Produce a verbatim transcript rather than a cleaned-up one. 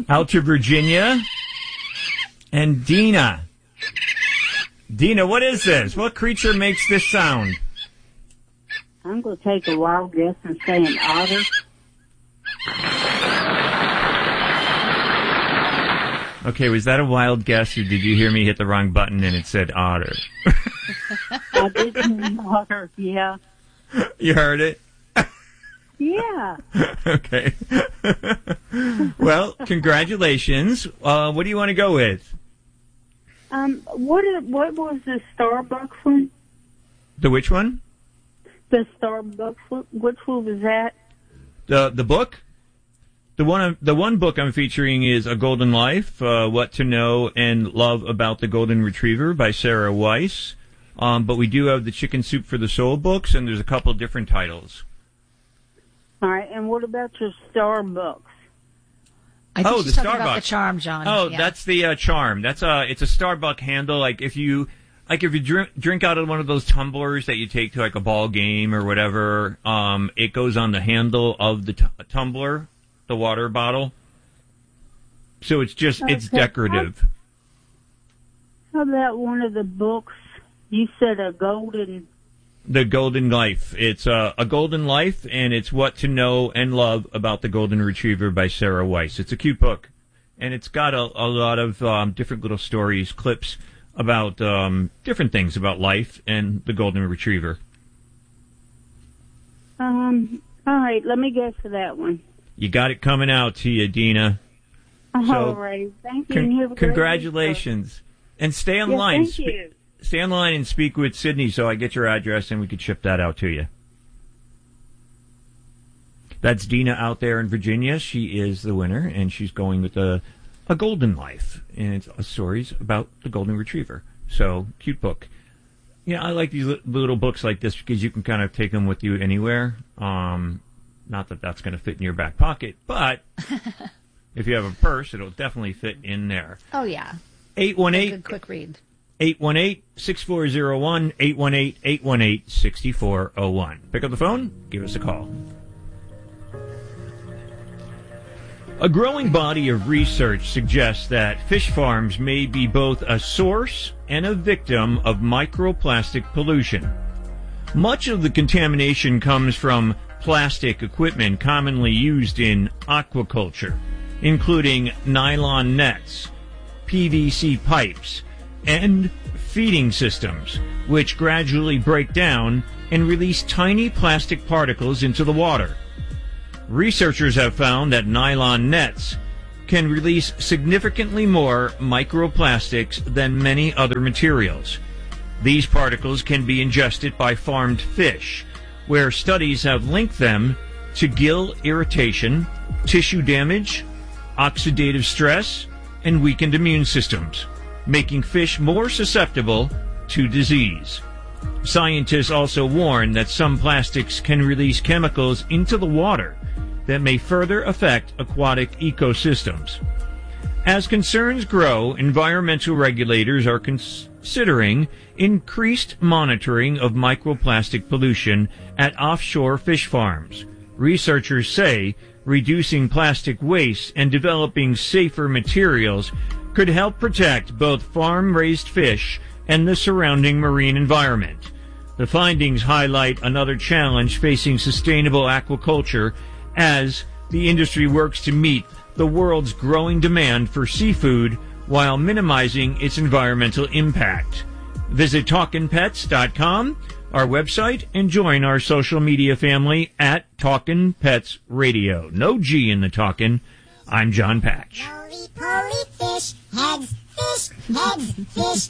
out to Virginia. And Dina. Dina, what is this? What creature makes this sound? I'm going to take a wild guess and say an otter. Okay, was that a wild guess, or did you hear me hit the wrong button and it said otter? I did hear otter, yeah. You heard it? Yeah. Okay. Well, congratulations. Uh, what do you want to go with? Um, what what was the Starbucks one? The which one? The Starbucks one. Which one was that? The the book. The one the one book I'm featuring is A Golden Life: uh, What to Know and Love About the Golden Retriever by Sarah Weiss. Um, but we do have the Chicken Soup for the Soul books, and there's a couple of different titles. All right, and what about your Starbucks? I think oh, she's the talking Starbucks. about the charm, John. Oh, yeah. that's the uh, charm. That's a it's a Starbucks handle. Like if you like if you drink drink out of one of those tumblers that you take to like a ball game or whatever, um, it goes on the handle of the t- tumbler, the water bottle. So it's just Okay. it's decorative. How about one of the books? You said a golden. The Golden Life. It's uh, A Golden Life, and it's What to Know and Love About the Golden Retriever by Sarah Weiss. It's a cute book, and it's got a, a lot of um, different little stories, clips about um, different things about life and the Golden Retriever. Um. All right, let me guess for that one. You got it coming out to you, Dina. So, All right, thank you. Con- and you have a great congratulations. And stay week. online. Yes, thank you. Stay online and speak with Sydney so I get your address and we could ship that out to you. That's Dina out there in Virginia. She is the winner, and she's going with a, a Golden Life. And it's uh, stories about the Golden Retriever. So, cute book. Yeah, I like these li- little books like this because you can kind of take them with you anywhere. Um, not that that's going to fit in your back pocket, but if you have a purse, it'll definitely fit in there. Oh, yeah. eight one A eight good quick read. eight one eight, six four zero one, eight one eight, eight one eight, six four zero one. Pick up the phone, give us a call. A growing body of research suggests that fish farms may be both a source and a victim of microplastic pollution. Much of the contamination comes from plastic equipment commonly used in aquaculture, including nylon nets, P V C pipes, and feeding systems, which gradually break down and release tiny plastic particles into the water. Researchers have found that nylon nets can release significantly more microplastics than many other materials. These particles can be ingested by farmed fish, where studies have linked them to gill irritation, tissue damage, oxidative stress, and weakened immune systems, making fish more susceptible to disease. Scientists also warn that some plastics can release chemicals into the water that may further affect aquatic ecosystems. As concerns grow, environmental regulators are considering increased monitoring of microplastic pollution at offshore fish farms. Researchers say reducing plastic waste and developing safer materials could help protect both farm-raised fish and the surrounding marine environment. The findings highlight another challenge facing sustainable aquaculture as the industry works to meet the world's growing demand for seafood while minimizing its environmental impact. Visit talkin pets dot com, our website, and join our social media family at Talkin' Pets Radio. No G in the talkin'. I'm John Patch. Roly poly fish heads, fish heads, fish